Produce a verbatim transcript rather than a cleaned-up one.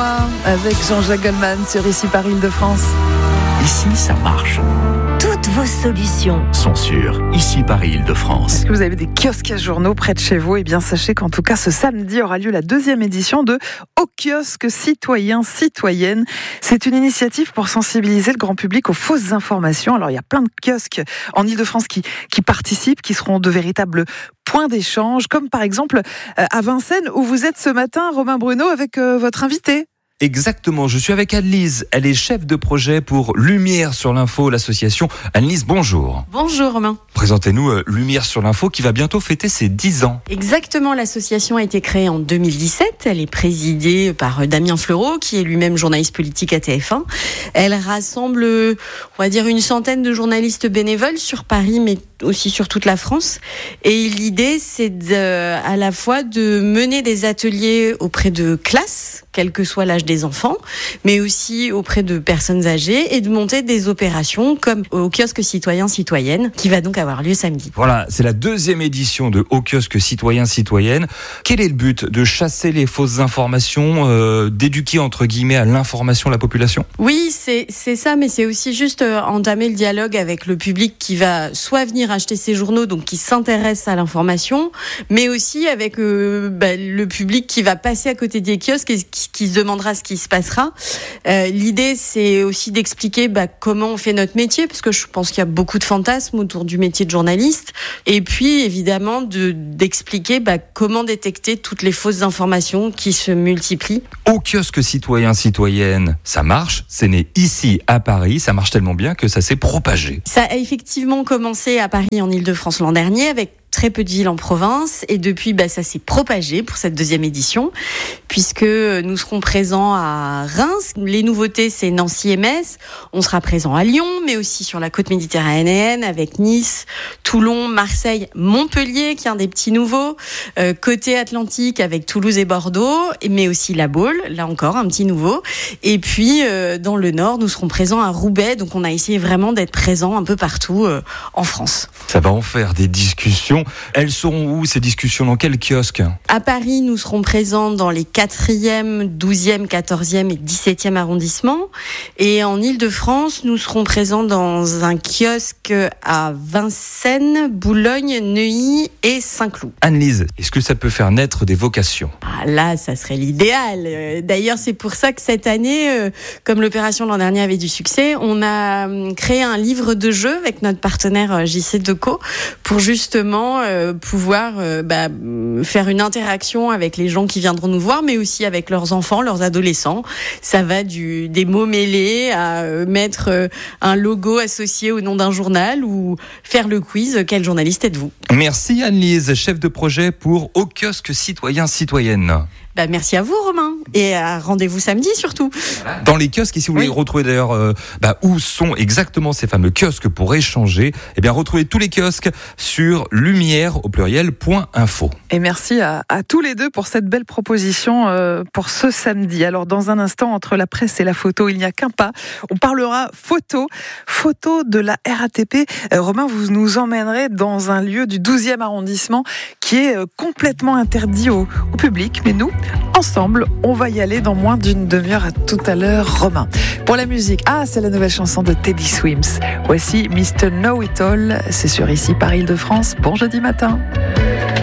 moi avec Jean-Jacques Goldman sur Ici par Île-de-France. Ici, ça marche. Toutes vos solutions Sont sur Ici par Île-de-France. Est-ce que vous avez des kiosques à journaux près de chez vous ? Eh bien, sachez qu'en tout cas, ce samedi aura lieu la deuxième édition de Au kiosque citoyen citoyenne. C'est une initiative pour sensibiliser le grand public aux fausses informations. Alors, il y a plein de kiosques en Île-de-France qui, qui participent, qui seront de véritables points d'échange, comme par exemple à Vincennes, où vous êtes ce matin, Romain Bruno, avec euh, votre invité. Exactement, je suis avec Anne-Lise. Elle est chef de projet pour Lumière sur l'info, l'association. Anne-Lise, bonjour. Bonjour Romain. Présentez-nous euh, Lumière sur l'info qui va bientôt fêter ses dix ans. Exactement, l'association a été créée en deux mille dix-sept. Elle est présidée par Damien Fleureau, qui est lui-même journaliste politique à T F un. Elle rassemble, on va dire, une centaine de journalistes bénévoles sur Paris, mais aussi sur toute la France. Et l'idée, c'est de, à la fois de mener des ateliers auprès de classes, quel que soit l'âge des enfants, mais aussi auprès de personnes âgées, et de monter des opérations comme au kiosque citoyen citoyenne, qui va donc avoir lieu samedi. Voilà, c'est la deuxième édition de Au kiosque citoyen citoyenne. Quel est le but ? De chasser les fausses informations, euh, d'éduquer entre guillemets à l'information la population ? Oui, c'est, c'est ça, mais c'est aussi juste euh, entamer le dialogue avec le public qui va soit venir acheter ces journaux, donc qui s'intéresse à l'information, mais aussi avec euh, bah, le public qui va passer à côté des kiosques et qui, qui se demandera ce qui se passera. Euh, l'idée, c'est aussi d'expliquer bah, comment on fait notre métier, parce que je pense qu'il y a beaucoup de fantasmes autour du métier de journaliste, et puis évidemment de, d'expliquer bah, comment détecter toutes les fausses informations qui se multiplient. Au kiosque citoyen citoyenne, ça marche, c'est né ici à Paris, ça marche tellement bien que ça s'est propagé. Ça a effectivement commencé à Paris en Île-de-France l'an dernier, avec très peu de villes en province, et depuis bah, ça s'est propagé pour cette deuxième édition, puisque nous serons présents à Reims. Les nouveautés, c'est Nancy et Metz. On sera présent à Lyon, mais aussi sur la côte méditerranéenne avec Nice, Toulon, Marseille, Montpellier, qui est un des petits nouveaux, euh, côté Atlantique avec Toulouse et Bordeaux, mais aussi La Baule, là encore un petit nouveau. Et puis euh, dans le nord, nous serons présents à Roubaix, donc on a essayé vraiment d'être présents un peu partout euh, en France. Ça va en faire des discussions. Elles seront où ces discussions ? Dans quel kiosque ? À Paris, nous serons présents dans les quatrième, douzième, quatorzième et dix-septième arrondissements. Et en Île-de-France, nous serons présents dans un kiosque à Vincennes, Boulogne, Neuilly et Saint-Cloud. Anne-Lise, est-ce que ça peut faire naître des vocations ? Ah, là, ça serait l'idéal. D'ailleurs, c'est pour ça que cette année, comme l'opération l'an dernier avait du succès, on a créé un livre de jeu avec notre partenaire J C Deco pour justement euh, pouvoir euh, bah, faire une interaction avec les gens qui viendront nous voir, mais aussi avec leurs enfants, leurs adolescents. Ça va du, des mots mêlés à euh, mettre euh, un logo associé au nom d'un journal ou faire le quiz. Quel journaliste êtes-vous ? Merci Anne-Lise, chef de projet pour Au kiosque citoyen citoyenne. Bah, merci à vous Romain, et à rendez-vous samedi surtout. Dans les kiosques, et si vous voulez oui. retrouver d'ailleurs euh, bah, où sont exactement ces fameux kiosques pour échanger, eh bien retrouvez tous les kiosques sur lumière au pluriel point info. Et merci à, à tous les deux pour cette belle proposition euh, pour ce samedi. Alors dans un instant, entre la presse et la photo, il n'y a qu'un pas. On parlera photo, photo de la R A T P. Euh, Romain, vous nous emmènerez dans un lieu du douzième arrondissement qui est euh, complètement interdit au, au public, mais nous, ensemble, on va y aller dans moins d'une demi-heure. À tout à l'heure, Romain. Pour la musique, ah, c'est la nouvelle chanson de Teddy Swims. Voici mister Know It All, c'est sur Ici par Île-de-France. Bon jeudi matin.